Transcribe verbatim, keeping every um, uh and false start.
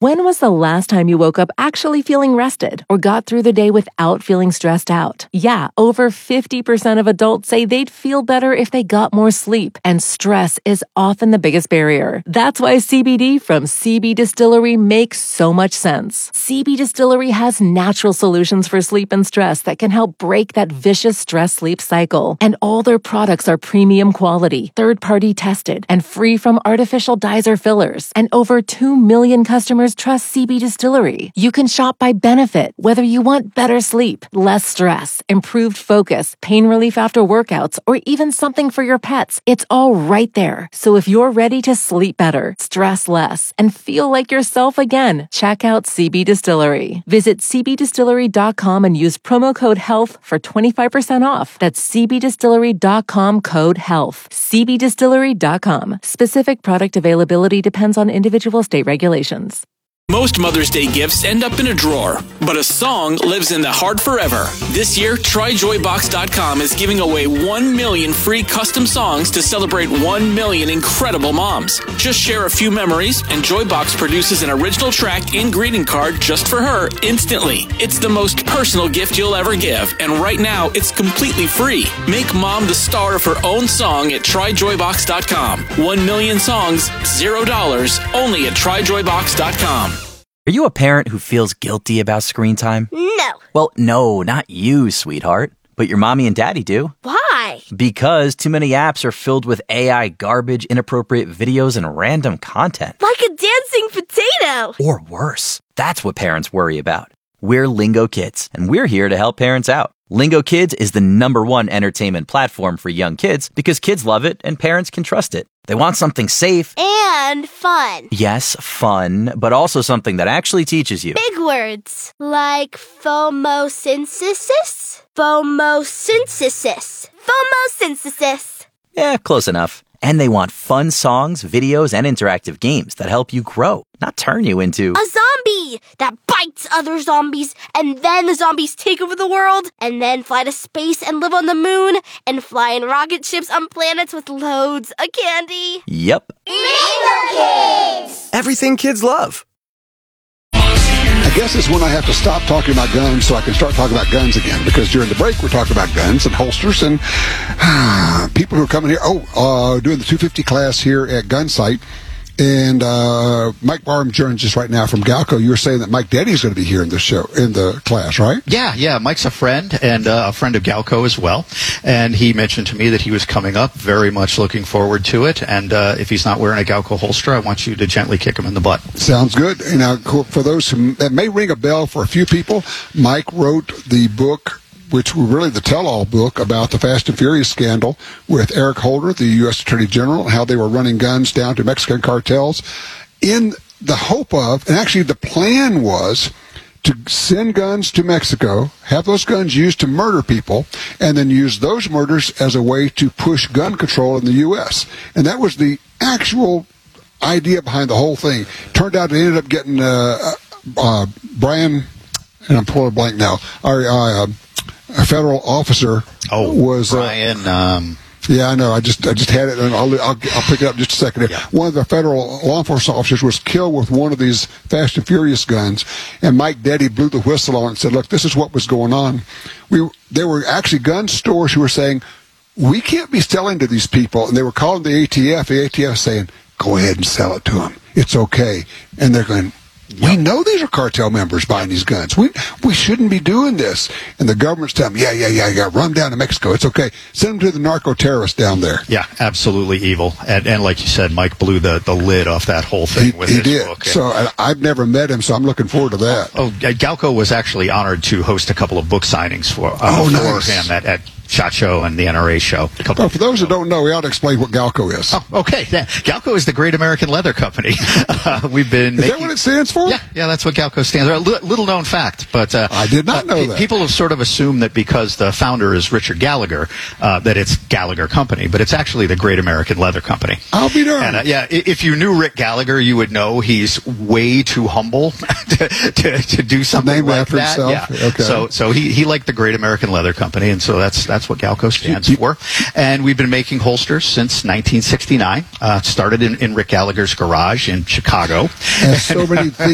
When was the last time you woke up actually feeling rested or got through the day without feeling stressed out? Yeah, over fifty percent of adults say they'd feel better if they got more sleep, and stress is often the biggest barrier. That's why C B D from C B Distillery makes so much sense. C B Distillery has natural solutions for sleep and stress that can help break that vicious stress-sleep cycle. And all their products are premium quality, third-party tested, and free from artificial dyes or fillers. And over two million customers trust C B Distillery. You can shop by benefit, whether you want better sleep, less stress, improved focus, pain relief after workouts, or even something for your pets. It's all right there. So if you're ready to sleep better, stress less, and feel like yourself again, check out C B Distillery. Visit c b distillery dot com and use promo code HEALTH for twenty-five percent off. That's c b distillery dot com code HEALTH. c b distillery dot com. Specific product availability depends on individual state regulations. Most Mother's Day gifts end up in a drawer, but a song lives in the heart forever. This year, try joy box dot com is giving away one million free custom songs to celebrate one million incredible moms. Just share a few memories, and Joybox produces an original track and greeting card just for her instantly. It's the most personal gift you'll ever give, and right now, it's completely free. Make mom the star of her own song at try joy box dot com. One million songs, zero dollars, only at try joy box dot com. Are you a parent who feels guilty about screen time? No. Well, no, not you, sweetheart. But your mommy and daddy do. Why? Because too many apps are filled with A I garbage, inappropriate videos, and random content. Like a dancing potato. Or worse. That's what parents worry about. We're Lingo Kids, and we're here to help parents out. Lingo Kids is the number one entertainment platform for young kids because kids love it and parents can trust it. They want something safe. And fun. Yes, fun, but also something that actually teaches you. Big words. Like phomosynthesis? Phomosynthesis. Phomosynthesis. Yeah, close enough. And they want fun songs, videos, and interactive games that help you grow, not turn you into a zombie that bites other zombies, and then the zombies take over the world, and then fly to space and live on the moon, and fly in rocket ships on planets with loads of candy. Yep. Lingo Kids! Everything kids love. I guess it's when I have to stop talking about guns so I can start talking about guns again. Because during the break, we're talking about guns and holsters and uh, people who are coming here. Oh, uh, doing the two fifty class here at Gunsight. And uh, Mike Barham joins us right now from Galco. You were saying that Mike Daddy is going to be here in the show, in the class, right? Yeah, yeah. Mike's a friend and uh, a friend of Galco as well. And he mentioned to me that he was coming up. Very much looking forward to it. And uh, if he's not wearing a Galco holster, I want you to gently kick him in the butt. Sounds good. And now, for those who that may ring a bell for a few people, Mike wrote the book, which was really the tell-all book about the Fast and Furious scandal with Eric Holder, the U S Attorney General, and how they were running guns down to Mexican cartels in the hope of, and actually the plan was to send guns to Mexico, have those guns used to murder people, and then use those murders as a way to push gun control in the U S. And that was the actual idea behind the whole thing. Turned out it ended up getting uh, uh, Brian, and I'm pulling a blank now, our uh, a federal officer oh, was Brian. Uh, um, yeah, I know. I just I just had it, and I'll I'll, I'll pick it up in just a second. Yeah. One of the federal law enforcement officers was killed with one of these Fast and Furious guns, and Mike Daddy blew the whistle on it and said, "Look, this is what was going on." We there were actually gun stores who were saying, "We can't be selling to these people," and they were calling the A T F. The A T F saying, "Go ahead and sell it to them. It's okay," and they're going, we know these are cartel members buying these guns. We we shouldn't be doing this. And the government's telling them, yeah, yeah, yeah, yeah, run them down to Mexico. It's okay. Send them to the narco-terrorists down there. Yeah, absolutely evil. And, and like you said, Mike blew the, the lid off that whole thing he, with he his did. book. So I, I've never met him, so I'm looking forward to that. Oh, oh Galco was actually honored to host a couple of book signings for, uh, oh, for nice. him at, at SHOT Show and the N R A show. A couple well, for those who don't know, we ought to explain what Galco is. Oh, okay. Yeah. Galco is the Great American Leather Company. Uh, we've been Is making, that what it stands for? Yeah, yeah, that's what Galco stands for. A li- little known fact, but uh, I did not uh, know pe- that. People have sort of assumed that because the founder is Richard Gallagher, uh, that it's Gallagher Company, but it's actually the Great American Leather Company. I'll be darned. And, uh, yeah, if you knew Rick Gallagher, you would know he's way too humble to, to, to do something Named like after that. himself? Yeah. Okay. So, so he, he liked the Great American Leather Company, and so that's that's what Galco stands You- for. And we've been making holsters since nineteen sixty-nine. Uh, started in, in Rick Gallagher's garage in Chicago. As so many things